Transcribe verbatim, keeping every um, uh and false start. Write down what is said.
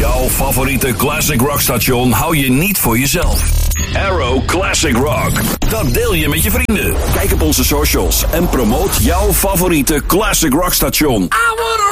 Jouw favoriete classic rock station hou je niet voor jezelf. Arrow Classic Rock. Dat deel je met je vrienden. Kijk op onze socials en promoot jouw favoriete classic rock station. I wanna